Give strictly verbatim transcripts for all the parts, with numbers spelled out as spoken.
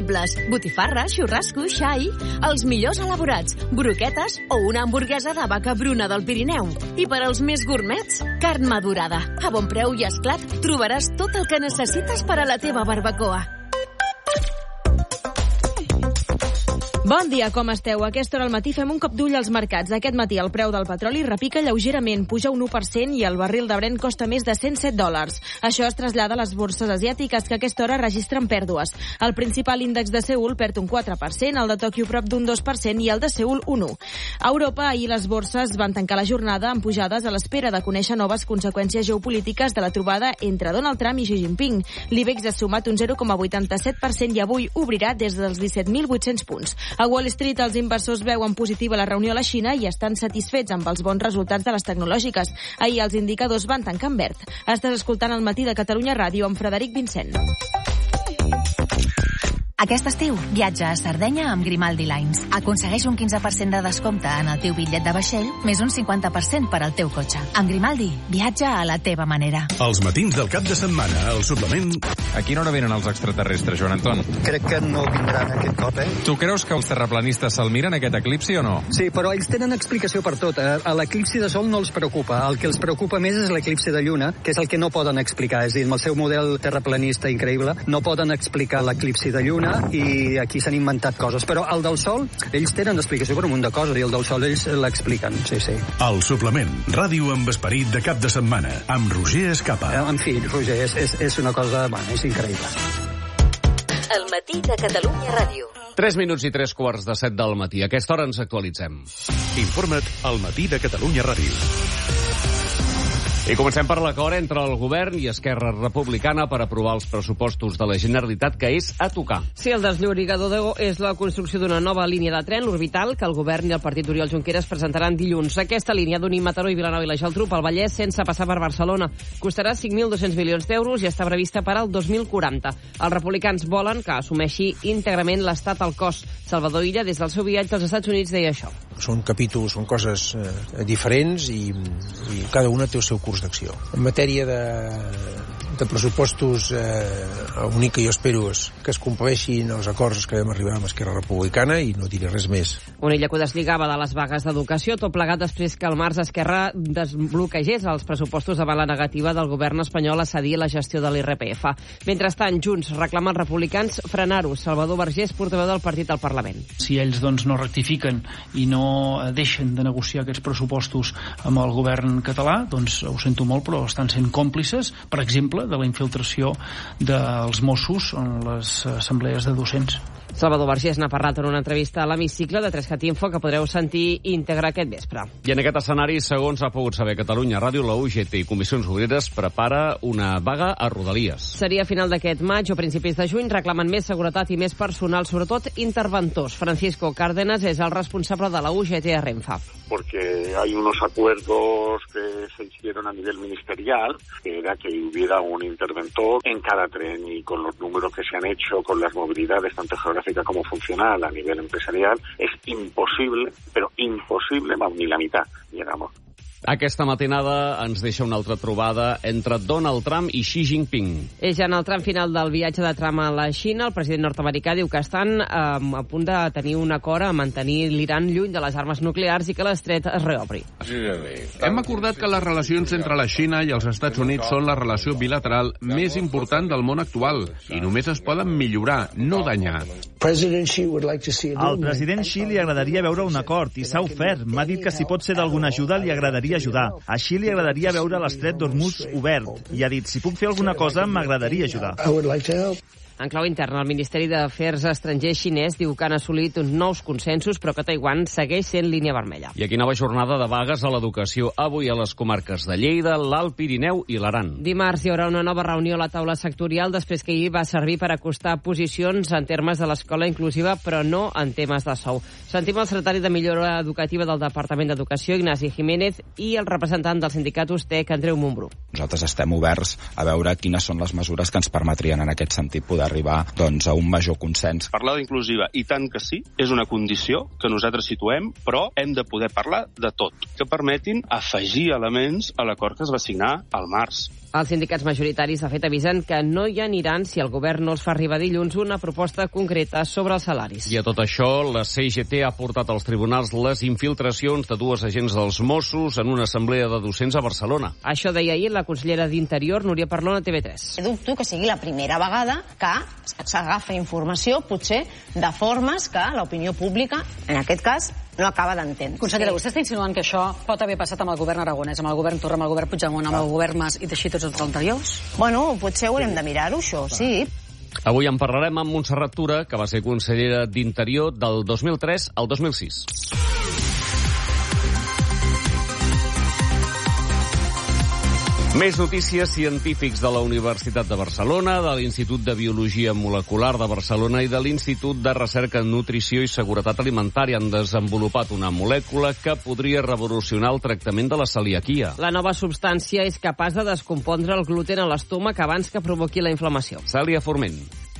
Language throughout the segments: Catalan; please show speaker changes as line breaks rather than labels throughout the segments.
increïbles. Botifarra, xurrasco, xai, els millors elaborats, broquetes o una hamburguesa de vaca bruna del Pirineu. I per als més gourmets, carn madurada. A bon preu i esclat trobaràs tot el que necessites per a la teva barbacoa.
Bon dia, com esteu? A aquesta hora al matí fem un cop d'ull als mercats. Aquest matí el preu del petroli repica lleugerament, puja un u per cent i el barril de Brent costa més de cent set dòlars. Això es trasllada a les borses asiàtiques, que a aquesta hora registren pèrdues. El principal índex de Seül perd un quatre per cent, el de Tòquio prop d'un dos per cent i el de Seül un u per cent. A Europa, ahir les borses van tancar la jornada amb pujades a l'espera de conèixer noves conseqüències geopolítiques de la trobada entre Donald Trump i Xi Jinping. L'I B E X ha sumat un zero coma vuitanta-set per cent i avui obrirà des dels disset mil vuit-cents punts. A Wall Street, els inversors veuen positiva la reunió a la Xina i estan satisfets amb els bons resultats de les tecnològiques. Ahir els indicadors van tancar en verd. Estàs escoltant el Matí de Catalunya Ràdio amb Frederic Vincent.
Aquest estiu, viatja a Sardenya amb Grimaldi Lines. Aconsegueix un quinze per cent de descompte en el teu bitllet de vaixell, més un cinquanta per cent per al teu cotxe. Amb Grimaldi, viatja a la teva manera.
Els matins del cap de setmana, al suplement...
A quina hora venen els extraterrestres, Joan Anton?
Crec que no vindran aquest cop, eh?
Tu creus que els terraplanistes se'l miren, aquest eclipsi, o no?
Sí, però ells tenen explicació per tot. A l'eclipsi de sol no els preocupa. El que els preocupa més és l'eclipsi de lluna, que és el que no poden explicar. És a dir, amb el seu model terraplanista increïble, no poden explicar l'eclipsi de lluna i aquí s'han inventat coses. Però el del sol, ells tenen explicació per un munt de coses i el del sol ells l'expliquen, sí, sí.
El suplement, ràdio amb esperit de cap de setmana, amb Roger Escapa.
En fi, Roger, és, és, és una cosa, bueno, és increïble.
El Matí de Catalunya Ràdio.
tres minuts i tres quarts de set del matí. A aquesta hora ens actualitzem.
Informa't al Matí de Catalunya Ràdio.
I comencem per l'acord entre el govern i Esquerra Republicana per aprovar els pressupostos de la Generalitat, que és a tocar.
Sí, el desllorigador és la construcció d'una nova línia de tren, l'Orbital, que el govern i el partit d'Oriol Junqueras presentaran dilluns. Aquesta línia d'unir Mataró i Vilanova i la Geltrú pel Vallès sense passar per Barcelona. Costarà cinc mil dos-cents milions d'euros i està prevista per al dos mil quaranta. Els republicans volen que assumeixi íntegrament l'Estat al cost. Salvador Illa, des del seu viatge als Estats Units, deia això.
Són capítols, són coses eh, diferents i, i cada una té el seu curs d'acció. En matèria de, de pressupostos, eh, l'únic que jo espero és que es compleixin els acords que vam arribar amb Esquerra Republicana i no diré res més.
Una illa que deslligava de les vagues d'educació, tot plegat després que al març Esquerra desbloquegés els pressupostos davant la negativa del govern espanyol a cedir la gestió de l'I R P F. Mentrestant, Junts reclama als republicans frenar-ho. Salvador Vergés, portaveu del partit al Parlament.
Si ells doncs, no rectifiquen i no deixen de negociar aquests pressupostos amb el govern català, doncs ho sento molt, però estan sent còmplices, per exemple, de la infiltració dels Mossos en les assemblees de docents.
Salvador Vergés n'ha parlat en una entrevista a l'Hemicicle de tres cat Info que podreu sentir íntegre aquest vespre.
I en aquest escenari, segons ha pogut saber Catalunya Ràdio, la U G T i Comissions Obreres prepara una vaga a Rodalies.
Seria a final d'aquest maig o principis de juny. Reclamen més seguretat i més personal, sobretot interventors. Francisco Cárdenas és el responsable de la U G T a Renfe.
Porque hay unos acuerdos que se hicieron a nivel ministerial, que era que hubiera un interventor en cada tren, y con los números que se han hecho, con las movilidades tanto geográficas como funcional a nivel empresarial, es imposible, pero imposible, vamos, ni la mitad llegamos.
Aquesta matinada ens deixa una altra trobada entre Donald Trump i Xi Jinping.
És ja en el tram final del viatge de Trump a la Xina. El president nord-americà diu que estan eh, a punt de tenir un acord a mantenir l'Iran lluny de les armes nuclears i que l'estret es reobri.
Hem acordat que les relacions entre la Xina i els Estats Units són la relació bilateral més important del món actual i només es poden millorar, no danyar.
Al president Xi li agradaria veure un acord i s'ha ofert. M'ha dit que si pot ser d'alguna ajuda li agradaria ajudar. A Xi li agradaria veure l'estret d'Hormuz obert i ha dit, si puc fer alguna cosa, m'agradaria ajudar.
En clau interna, el Ministeri d'Afers Estrangers xinès diu que han assolit uns nous consensos, però que Taiwan segueix sent línia vermella.
I aquí nova jornada de vagues a l'educació, avui a les comarques de Lleida, l'Alt Pirineu i l'Aran.
Dimarts hi haurà una nova reunió a la taula sectorial, després que ahir va servir per acostar posicions en termes de l'escola inclusiva, però no en temes de sou. Sentim el secretari de Millora Educativa del Departament d'Educació, Ignasi Jiménez, i el representant del sindicat USTEC, Andreu Montbrú.
Nosaltres estem oberts a veure quines són les mesures que ens permetrien en aquest sentit poder arribar doncs, a un major consens.
Parlar d'inclusiva, i tant que sí, és una condició que nosaltres situem, però hem de poder parlar de tot, que permetin afegir elements a l'acord que es va signar al març.
Els sindicats majoritaris, de fet, avisen que no hi aniran si el govern no els fa arribar dilluns una proposta concreta sobre els salaris.
I a tot això, la C G T ha portat als tribunals les infiltracions de dues agents dels Mossos en una assemblea de docents a Barcelona.
Això deia ahir la consellera d'Interior, Núria Parlon, a T V tres.
Dubto que sigui la primera vegada que s'agafa informació, potser de formes que l'opinió pública, en aquest cas, no acaba d'entendre.
Consellera, vostè està insinuant que això pot haver passat amb el govern aragonès, amb el govern Torra, amb el govern Puigdemont, amb el govern Mas i teixir tots els anteriors?
Bueno, potser haurem de mirar-ho, això, sí.
Avui en parlarem amb Montserrat Tura, que va ser consellera d'Interior del dos mil tres al dos mil sis. Més notícies. Científics de la Universitat de Barcelona, de l'Institut de Biologia Molecular de Barcelona i de l'Institut de Recerca en Nutrició i Seguretat Alimentària han desenvolupat una molècula que podria revolucionar el tractament de la celiaquia.
La nova substància és capaç de descompondre el gluten a l'estómac abans que provoqui la inflamació.
Cèlia Forment.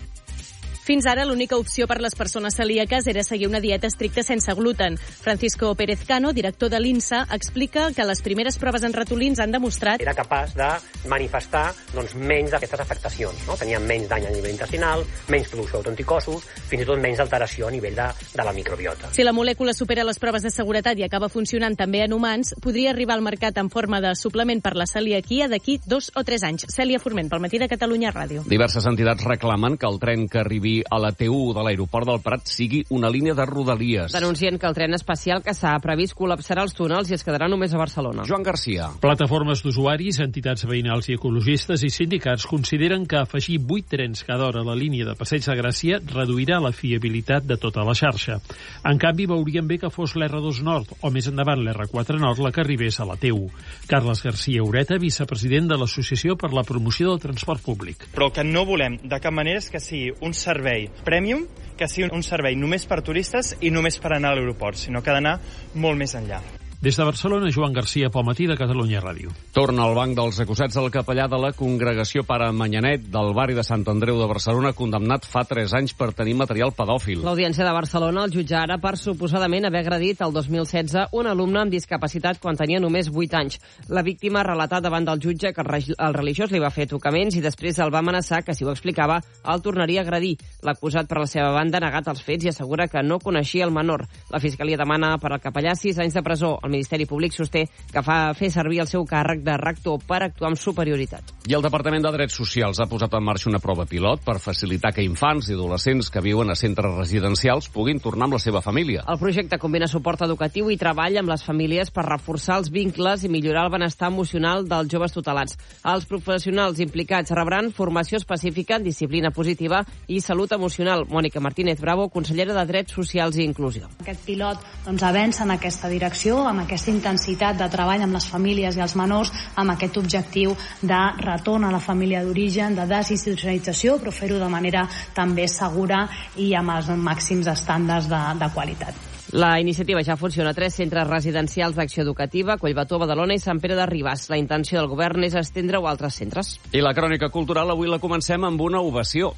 Fins ara, l'única opció per les persones celíaques era seguir una dieta estricta sense gluten. Francisco Pérez Cano, director de l'I N S A, explica que les primeres proves en ratolins han demostrat...
Era capaç de manifestar doncs, menys d'aquestes afectacions. No? Tenien menys dany a nivell intestinal, menys producció d'autanticossos, fins i tot menys alteració a nivell de, de la microbiota.
Si la molècula supera les proves de seguretat i acaba funcionant també en humans, podria arribar al mercat en forma de suplement per la celiaquia d'aquí dos o tres anys. Cèlia Forment, pel Matí de Catalunya Ràdio.
Diverses entitats reclamen que el tren que arribi a la T u de l'aeroport del Prat sigui una línia de rodalies.
Denuncien que el tren especial que s'ha previst col·lapsarà els túnels i es quedarà només a Barcelona.
Joan Garcia.
Plataformes d'usuaris, entitats veïnals i ecologistes i sindicats consideren que afegir vuit trens cada hora a la línia de Passeig de Gràcia reduirà la fiabilitat de tota la xarxa. En canvi, veurien bé que fos l'R dos Nord o més endavant l'R quatre Nord la que arribés a la T u. Carles Garcia Ureta, vicepresident de l'Associació per la Promoció del Transport Públic.
Però el que no volem de cap manera és que sigui un servei premium, que sigui un servei només per turistes i només per anar a l'aeroport, sinó que ha d'anar molt més enllà.
Des de Barcelona, Joan Garcia, pel Matí de Catalunya Ràdio.
Torna al banc dels acusats el capellà de la congregació Pare Manyanet del barri de Sant Andreu de Barcelona, condemnat fa tres anys per tenir material pedòfil.
L'Audiència de Barcelona el jutja ara per suposadament haver agredit el dos mil setze un alumne amb discapacitat quan tenia només vuit anys. La víctima ha relatat davant del jutge que el religiós li va fer tocaments i després el va amenaçar que, si ho explicava, el tornaria a agredir. L'acusat, per la seva banda, ha negat els fets i assegura que no coneixia el menor. La Fiscalia demana per al capellà sis anys de presó. El Ministeri Públic sosté que fa fer servir el seu càrrec de rector per actuar amb superioritat.
I el Departament de Drets Socials ha posat en marxa una prova pilot per facilitar que infants i adolescents que viuen a centres residencials puguin tornar amb la seva família.
El projecte combina suport educatiu i treball amb les famílies per reforçar els vincles i millorar el benestar emocional dels joves tutelats. Els professionals implicats rebran formació específica en disciplina positiva i salut emocional. Mònica Martínez Bravo, consellera de Drets Socials i Inclusió.
Aquest pilot doncs, avança en aquesta direcció, amb aquesta intensitat de treball amb les famílies i els menors, amb aquest objectiu de retorn a la família d'origen, de desinstitucionalització, però fer-ho de manera també segura i amb els màxims estàndards de, de qualitat.
La iniciativa ja funciona a tres centres residencials d'Acció Educativa, Collbató, Badalona i Sant Pere de Ribes. La intenció del govern és estendre-ho a altres centres.
I la crònica cultural avui la comencem amb una ovació.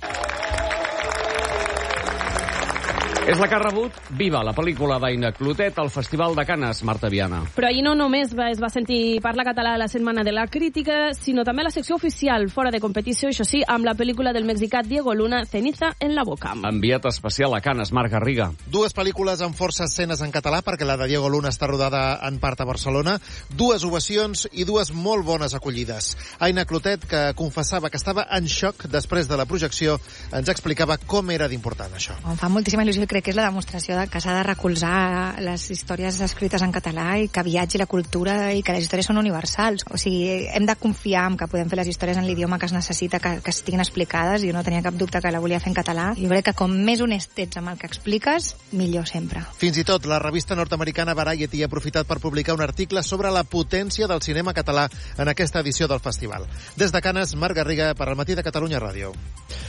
És la que ha rebut Viva, la pel·lícula d'Aina Clotet al Festival de Canes, Marta Viana.
Però ahir no només va, es va sentir parlar català a la Setmana de la Crítica, sinó també a la secció oficial, fora de competició, això sí, amb la pel·lícula del mexicà Diego Luna, Ceniza en la boca.
Enviat especial a Canes, Marc Garriga.
Dues pel·lícules amb força escenes en català, perquè la de Diego Luna està rodada en part a Barcelona, dues ovacions i dues molt bones acollides. Aina Clotet, que confessava que estava en xoc després de la projecció, ens explicava com era d'important això.
Em fa moltíssima il·lusió, crec que és la demostració de que s'ha de recolzar les històries escrites en català i que viatgi la cultura i que les històries són universals. O sigui, hem de confiar en que podem fer les històries en l'idioma que es necessita, que, que estiguin explicades, i jo no tenia cap dubte que la volia fer en català. Jo crec que com més honest ets amb el que expliques, millor sempre.
Fins i tot la revista nord-americana Variety ha aprofitat per publicar un article sobre la potència del cinema català en aquesta edició del festival. Des de Canes, Marc Garriga, per al Matí de Catalunya Ràdio.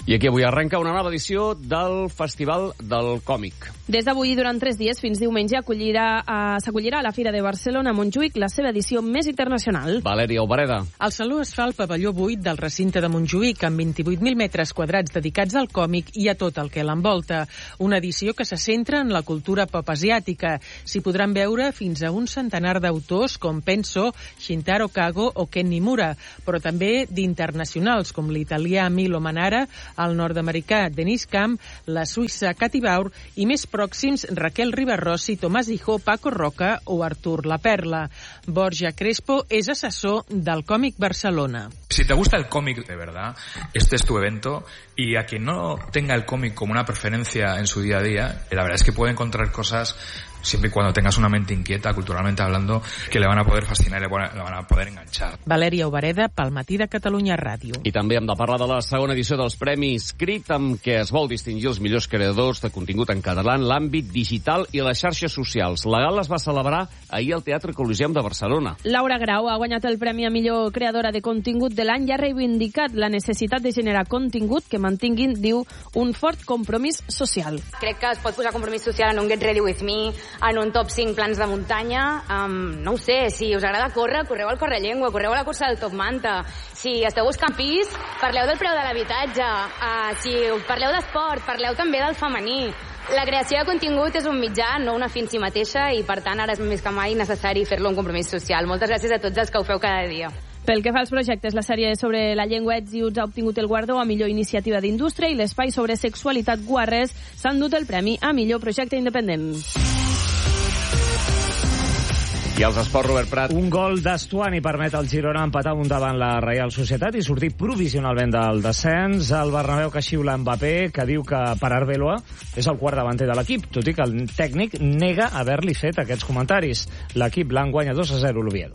I aquí avui arrenca una nova edició del Festival del Còmic.
Des d'avui, durant tres dies, fins diumenge, acollirà, uh, s'acollirà a la Fira de Barcelona a Montjuïc la seva edició més internacional.
Valèria Obareda.
El Saló es fa al pavelló vuit del recinte de Montjuïc, amb vint-i-vuit mil metres quadrats dedicats al còmic i a tot el que l'envolta. Una edició que se centra en la cultura pop asiàtica. S'hi podran veure fins a un centenar d'autors com Penso, Shintaro Kago o Ken Nimura, però també d'internacionals com l'italià Milo Manara, el nord-americà Denis Camp, la suïssa Katy Baur i més pròxims Raquel Ribarrossi, Tomàs Hijó, Paco Roca o Artur La Perla. Borja Crespo és assessor del Còmic Barcelona.
Si te gusta el cómic de verdad, este es tu evento, y a quien no tenga el cómic como una preferencia en su día a día, la verdad es que puede encontrar cosas, siempre y cuando tengas una mente inquieta, culturalmente hablando, que le van a poder fascinar y le van a poder enganchar.
Valèria Obareda, pel Matí de Catalunya Ràdio.
I també hem de parlar de la segona edició dels Premis Crit, amb què es vol distingir els millors creadors de contingut en català en l'àmbit digital i les xarxes socials. La gala es va celebrar ahir al Teatre Coliseum de Barcelona.
Laura Grau ha guanyat el Premi a millor creadora de contingut de l'any i ha reivindicat la necessitat de generar contingut que mantinguin, diu, un fort compromís social.
Crec que es pot posar compromís social en un Get Ready With Me, en un top cinc plans de muntanya. Um, no ho sé, si us agrada córrer, correu al Correllengua, correu a la cursa del Top Manta. Si esteu buscant pis, parleu del preu de l'habitatge. Uh, si parleu d'esport, parleu també del femení. La creació de contingut és un mitjà, no una fi en si mateixa, i per tant ara és més que mai necessari fer-lo un compromís social. Moltes gràcies a tots els que ho feu cada dia.
Pel que fa als projectes, la sèrie sobre la llengua Edziuts ha obtingut el guardó a millor iniciativa d'indústria i l'espai sobre sexualitat Guarres s'ha endut el premi a millor projecte independent.
I els esports, Robert Prat.
Un gol d'Estuani permet al Girona empatar un davant la Reial Societat i sortir provisionalment del descens. El Bernabéu que xiula Mbappé, que diu que per Arbeloa és el quart davanter de l'equip, tot i que el tècnic nega haver-li fet aquests comentaris. L'equip blanc guanya dos a zero l'Oviedo.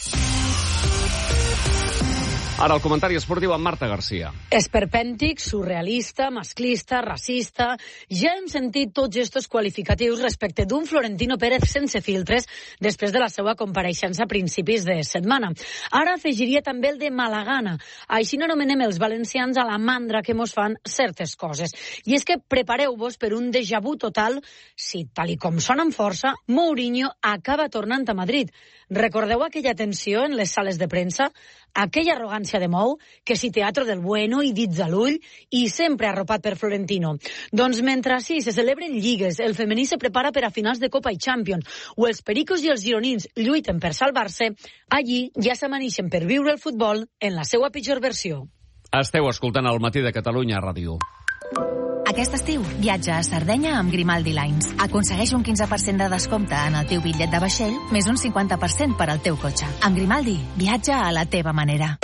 Ara el comentari esportiu amb Marta Garcia.
Esperpèntic, surrealista, masclista, racista... Ja hem sentit tots estos qualificatius respecte d'un Florentino Pérez sense filtres després de la seva compareixença a principis de setmana. Ara afegiria també el de Malagana. Així no anomenem els valencians a la mandra que mos fan certes coses. I és que prepareu-vos per un déjà vu total si, tal i com sona amb força, Mourinho acaba tornant a Madrid. Recordeu aquella tensió en les sales de premsa? Aquella arrogància de Mou, que si teatro del bueno i dits a l'ull, i sempre arropat per Florentino. Doncs mentre sí se celebren lligues, el femení se prepara per a finals de Copa i Champions, o els pericos i els gironins lluiten per salvar-se, allí ja s'amanixen per viure el futbol en la seva pitjor versió.
Esteu escoltant el Matí de Catalunya Ràdio.
Aquest estiu, viatja a Sardenya amb Grimaldi Lines. Aconsegueix un quinze per cent de descompte en el teu bitllet de vaixell, més un cinquanta per cent per al teu cotxe. Amb Grimaldi, viatja a la teva manera.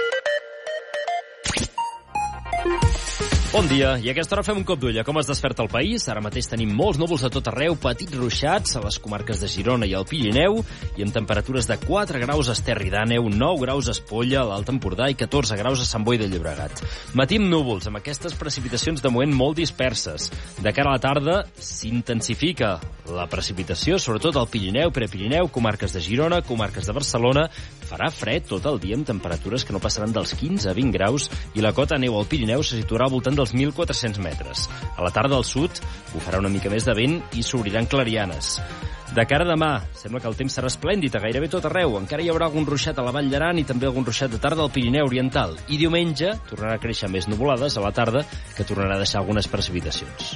Bon dia, i a aquesta hora fem un cop d'ull a com es desperta el país. Ara mateix tenim molts núvols a tot arreu, petits ruixats a les comarques de Girona i el Pirineu, i amb temperatures de quatre graus a Esterri d'Àneu, nou graus a Espolla, a l'Alt Empordà i catorze graus a Sant Boi de Llobregat. Matí amb núvols, amb aquestes precipitacions de moment molt disperses. De cara a la tarda s'intensifica la precipitació, sobretot al Pirineu, Prepirineu, comarques de Girona, comarques de Barcelona. Farà fred tot el dia amb temperatures que no passaran dels quinze a vint graus i la cota neu al Pirineu se situarà al voltant dels mil quatre-cents metres. A la tarda al sud bufarà una mica més de vent i s'obriran clarianes. De cara a demà, sembla que el temps serà esplèndid a gairebé tot arreu. Encara hi haurà algun ruixat a la Vall d'Aran i també algun ruixat de tarda al Pirineu Oriental. I diumenge tornarà a créixer més nuvolades a la tarda, que tornarà a deixar algunes precipitacions.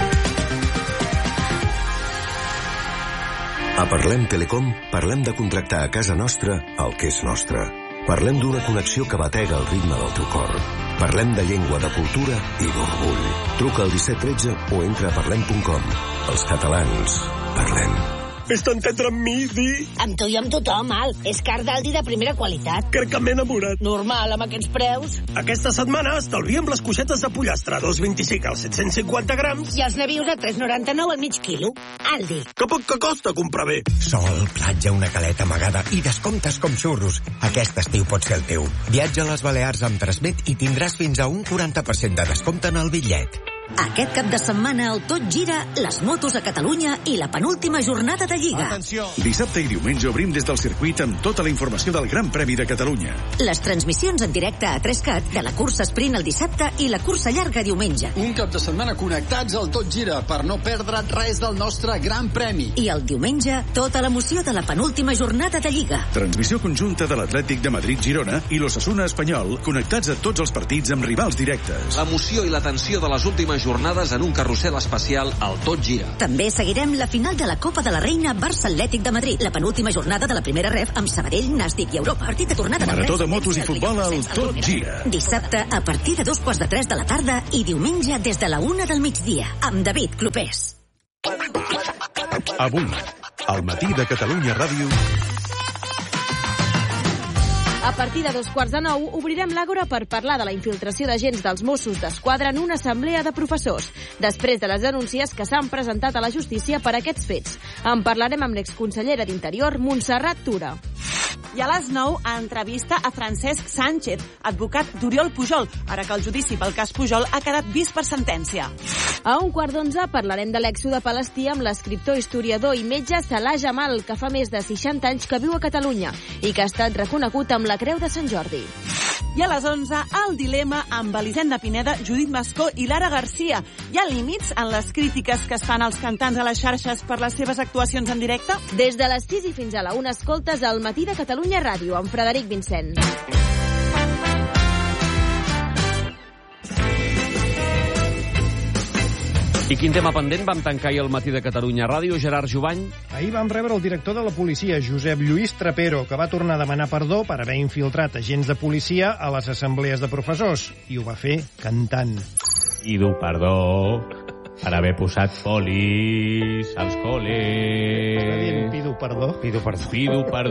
A Parlem Telecom parlem de contractar a casa nostra el que és nostre. Parlem d'una connexió que batega el ritme del teu cor. Parlem de llengua, de cultura i d'orgull. Truca al disset tretze o entra a parlem punt com. Els catalans, parlem.
Vés-te entendre amb mi, Di.
Amb tu i amb tothom, Al. És car d'Aldi de primera qualitat.
Crec que m'he enamorat.
Normal, amb aquests preus.
Aquesta setmana estalviem les coixetes de pollastre, dos vint-i-cinc als set cents cinquanta grams.
I els navius a tres noranta-nou al mig quilo. Aldi.
Que poc que costa comprar bé.
Sol, platja, una caleta amagada i descomptes com xurros. Aquest estiu pot ser el teu. Viatja a les Balears amb Transmet i tindràs fins a un quaranta per cent de descompte en el bitllet.
Aquest cap de setmana el Tot Gira, les motos a Catalunya i la penúltima jornada de Lliga.
Atenció. Dissabte i diumenge obrim des del circuit amb tota la informació del Gran Premi de Catalunya.
Les transmissions en directe a tres cat de la cursa sprint el dissabte i la cursa llarga diumenge.
Un cap de setmana connectats al Tot Gira per no perdre res del nostre Gran Premi.
I el diumenge, tota l'emoció de la penúltima jornada de Lliga.
Transmissió conjunta de l'Atlètic de Madrid-Girona i l'Osasuna Espanyol, connectats a tots els partits amb rivals directes.
L'emoció i la tensió de les últimes jornades en un carrusel especial al Tot Gira.
També seguirem la final de la Copa de la Reina Barça Atlètic de Madrid, la penúltima jornada de la primera ref amb Sabadell, Nàstic i Europa. Partit de tornada de
Marató de motos i futbol al Tot Gira.
Dissabte a partir de dos quarts de tres de la tarda i diumenge des de la una del migdia amb David Clopés.
Avui, al matí de Catalunya Ràdio.
A partir de dos quarts de nou, obrirem l'Àgora per parlar de la infiltració d'agents dels Mossos d'Esquadra en una assemblea de professors, després de les denúncies que s'han presentat a la justícia per aquests fets. En parlarem amb l'exconsellera d'Interior, Montserrat Tura.
I a les nou, entrevista a Francesc Sánchez, advocat d'Oriol Pujol, ara que el judici pel cas Pujol ha quedat vist per sentència.
A un quart d'onze parlarem de l'èxode palestí amb l'escriptor, historiador i metge Salah Jamal, que fa més de seixanta anys que viu a Catalunya i que ha estat reconegut amb la Creu de Sant Jordi.
I a les onze, el dilema amb Elisenda Pineda, Judit Mascó i Lara Garcia. Hi ha límits en les crítiques que es fan als cantants a les xarxes per les seves actuacions en directe?
Des de les sis i fins a la una escoltes al Matí de Catalunya Ràdio amb Frederic Vincent.
I quin tema pendent vam tancar ahir al Matí de Catalunya Ràdio, Gerard Jovany?
Ahir vam rebre el director de la policia, Josep Lluís Trapero, que va tornar a demanar perdó per haver infiltrat agents de policia a les assemblees de professors. I ho va fer cantant.
Pido perdó per haver posat polis als col·les.
Pido perdó.
Pido perdó. Pido perdó.